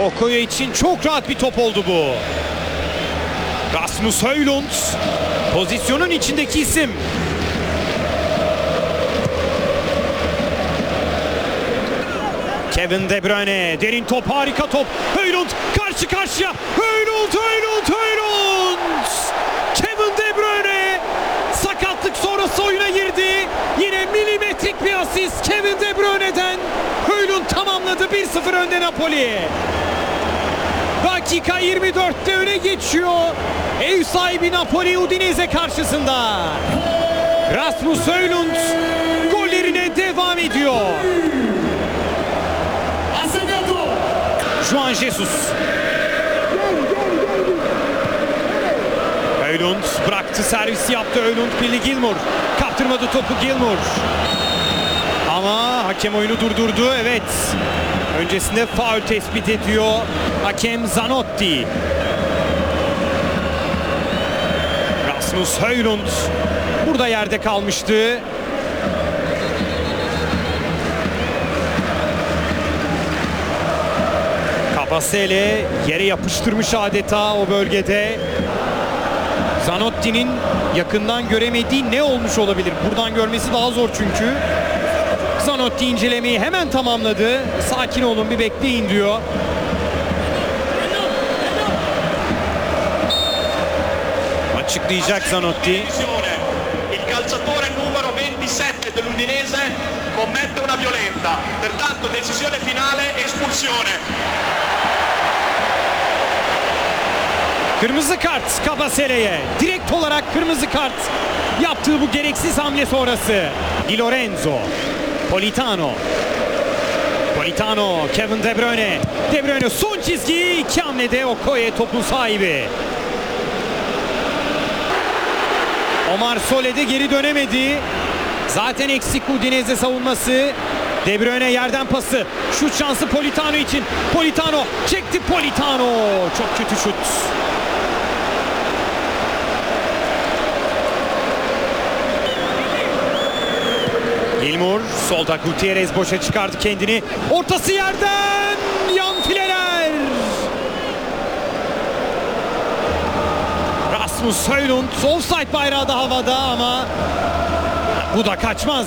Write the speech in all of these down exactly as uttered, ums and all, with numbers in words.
Okoye için çok rahat bir top oldu bu. Rasmus Højlund pozisyonun içindeki isim. Kevin De Bruyne, derin top, harika top. Højlund karşı karşıya. Højlund, Højlund, Højlund. Kevin De Bruyne sakatlık sonrası oyuna girdi. Yine milimetrik bir asist Kevin De Bruyne'den. Højlund tamamladı, bir sıfır önde Napoli. Dakika yirmi dörtte öne geçiyor. Ev sahibi Napoli Udinese karşısında. Rasmus Højlund gollerine devam ediyor. Juan Jesus. Højlund bıraktı, servisi yaptı. Højlund, Billy Gilmour kaptırmadı topu. Gilmour ama hakem oyunu durdurdu. Evet, öncesinde faul tespit ediyor hakem Zanotti. Rasmus Højlund burada yerde kalmıştı. Kabasele yere yapıştırmış adeta o bölgede. Zanotti'nin yakından göremediği ne olmuş olabilir? Buradan görmesi daha zor çünkü. Zanotti incelemeyi hemen tamamladı. Sakin olun, bir bekleyin diyor. Açıklayacak Zanotti. Il calciatore numero ventisette dell'Udinese commette una violenta. Pertanto decisione finale, espulsione. Kırmızı kart Kabasele'ye. Direkt olarak kırmızı kart. Yaptığı bu gereksiz hamle sonrası. Di Lorenzo. Politano. Politano. Kevin De Bruyne. De Bruyne son çizgi. iki hamlede Okoye topun sahibi. Omar Sole'de geri dönemedi. Zaten eksik Udinese savunması. De Bruyne yerden pası. Şut şansı Politano için. Politano çekti. Politano. Çok kötü şut. Gilmour solda, Gutierrez boşa çıkardı kendini. Ortası yerden. Yan fileler. Rasmus Højlund, offside bayrağı da havada ama bu da kaçmaz.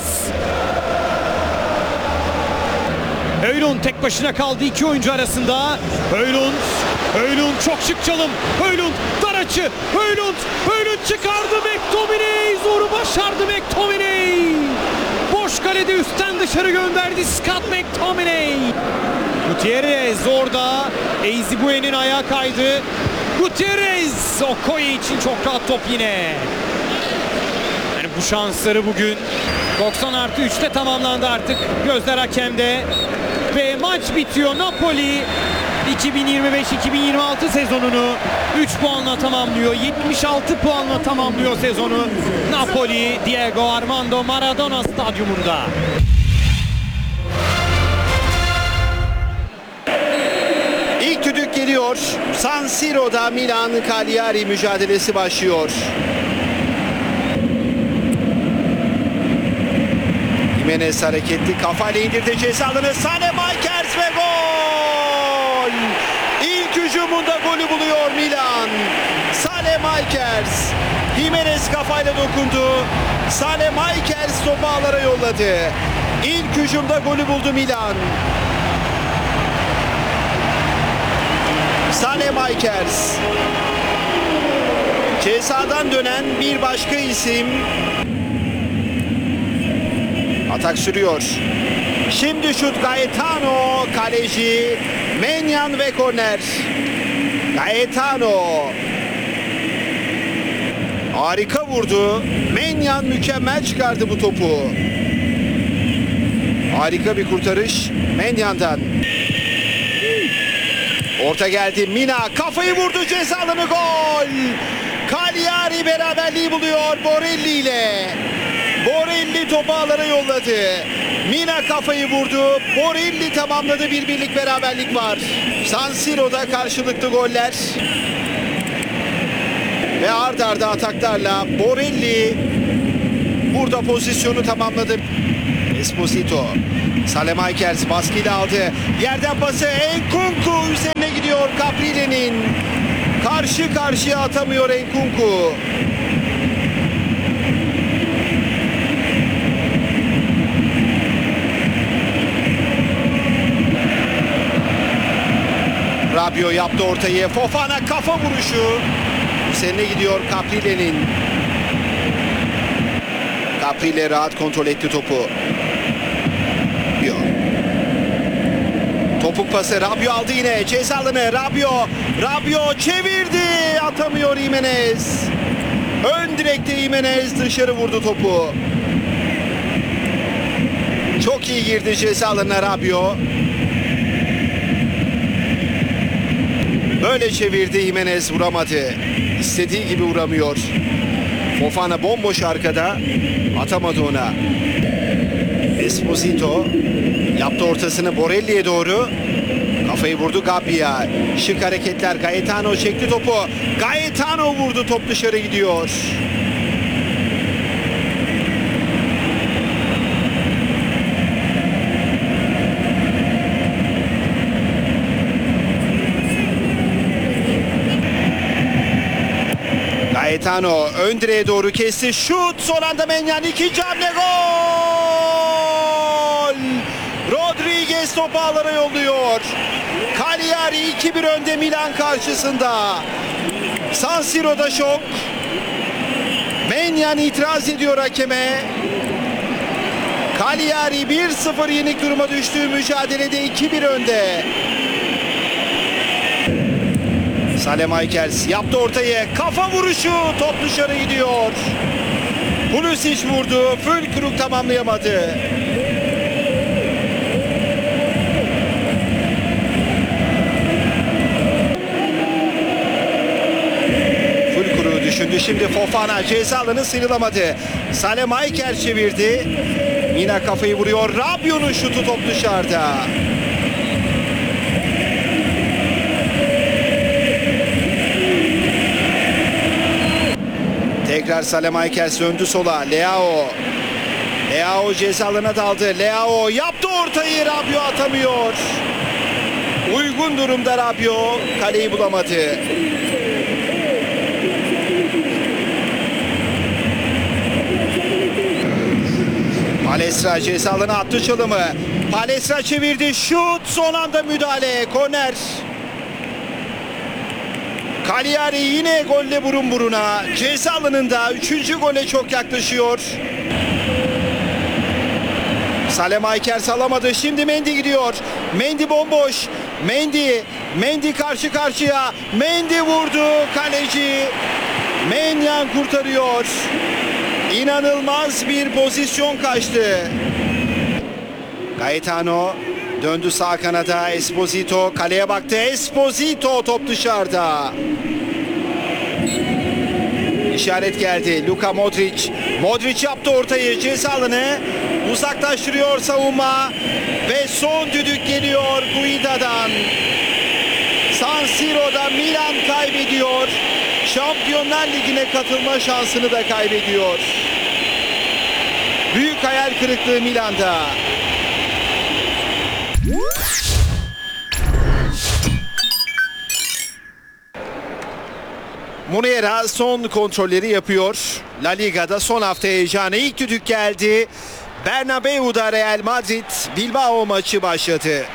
Højlund tek başına kaldı iki oyuncu arasında. Højlund, Højlund çok şık çalım. Højlund dar açı. Højlund, Højlund çıkardı. McTominay zoru başardı McTominay. Boş kalede üstten dışarı gönderdi Scott McTominay. Gutierrez orada. Eyzibue'nin ayağı kaydı. Gutierrez Okoye için çok rahat top yine. Yani bu şansları bugün doksan artı üçte tamamlandı artık. Gözler hakemde. Ve maç bitiyor. Napoli iki bin yirmi beş iki bin yirmi altı sezonunu üç puanla tamamlıyor. yetmiş altı puanla tamamlıyor sezonu. Napoli Diego Armando Maradona stadyumunda. İlk düdük geliyor. San Siro'da Milan Cagliari mücadelesi başlıyor. Jimenez hareketli kafayla indirdi ceza alanı. Sane Majkers ve gol! İlk hücumunda golü buluyor Milan. Sane Majkers. Jimenez kafayla dokundu. Sane Majkers topu ağlara yolladı. İlk hücumda golü buldu Milan. Sane Majkers. Cezadan dönen bir başka isim. Atak sürüyor. Şimdi şut Gaetano, kaleci Menyan ve korner. Gaetano. Harika vurdu. Menyan mükemmel çıkardı bu topu. Harika bir kurtarış Menyan'dan. Orta geldi. Mina kafayı vurdu, ceza alanı, gol. Cagliari beraberliği buluyor Borelli ile. Borelli topu ağlara yolladı. Mina kafayı vurdu. Borelli tamamladı. Bir birlik beraberlik var. San Siro'da karşılıklı goller. Ve ard arda ataklarla Borelli burada pozisyonu tamamladı. Esposito. Sane Majkers baskıyla aldı. Yerden pası Enkunku üzerine Karşı karşıya atamıyor Nkunku. Rabiot yaptı ortayı. Fofana kafa vuruşu. Üzerine gidiyor Caprile'nin. Caprile rahat kontrol etti topu. Yok. Topuk pası. Rabiot aldı yine. Ceza alanı. Rabiot. Rabiot çevirdi. Atamıyor Jimenez. Ön direkte Jimenez dışarı vurdu topu. Çok iyi girdi ceza alanına Rabiot. Böyle çevirdi Jimenez, vuramadı. İstediği gibi vuramıyor. Fofana bomboş arkada. Atamadı ona. Esposito yaptı ortasını Borelli'ye doğru. Kafayı vurdu Gabbia. Şık hareketler. Gaetano çekti topu. Gaetano vurdu. Top dışarı gidiyor. Gaetano ön direğe doğru kesti. Şut. Son anda Menyan. İkinci hamle gol. Rodriguez topu ağlara yolluyor. Cagliari iki bir önde Milan karşısında. San Siro'da şok. Menyan itiraz ediyor hakeme. Cagliari bir sıfır yenik duruma düştüğü mücadelede iki bir önde. Salemaykers yaptı ortayı. Kafa vuruşu. Top dışarı gidiyor. Pulisic vurdu. Fülkrug tamamlayamadı. Fülkrug düşündü. Şimdi Fofana ceza alanı sıyrılamadı. Salemaykers çevirdi. Yine kafayı vuruyor. Rabiot'un şutu, top dışarıda. Tekrar Salemaykers döndü sola. Leao. Leao ceza alanına daldı. Leao yaptı ortayı. Rabiot atamıyor. Uygun durumda Rabiot. Kaleyi bulamadı. Palestra ceza alanına attı çalımı. Palestra çevirdi. Şut. Son anda müdahale. Korner. Cagliari yine golle burun buruna. Ceza alanında üçüncü gole çok yaklaşıyor. Salemaykers alamadı. Şimdi Mendy gidiyor. Mendy bomboş. Mendy. Mendy karşı karşıya. Mendy vurdu. Kaleci Menyan kurtarıyor. İnanılmaz bir pozisyon kaçtı. Gaetano döndü sağ kanada. Esposito kaleye baktı. Esposito, top dışarıda. İşaret geldi. Luka Modric. Modric yaptı ortayı. Ceza alanı uzaklaştırıyor savunma. Ve son düdük geliyor Guida'dan. San Siro'da Milan kaybediyor. Şampiyonlar Ligi'ne katılma şansını da kaybediyor. Büyük hayal kırıklığı Milan'da. Muriera son kontrolleri yapıyor. La Liga'da son hafta heyecanı. İlk düdük geldi. Bernabeu'da Real Madrid Bilbao maçı başladı.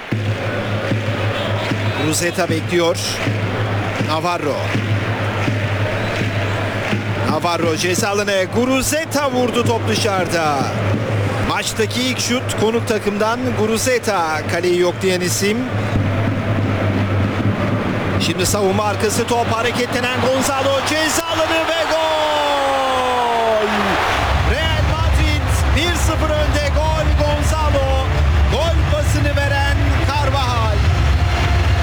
Ruzeta bekliyor. Navarro. Navarro ceza alanı. Guruzeta vurdu, top dışarıda. Maçtaki ilk şut konuk takımdan Guruzeta. Kaleyi yoklayan isim. Şimdi savunma arkası top, hareketlenen Gonzalo, ceza alanı ve gol!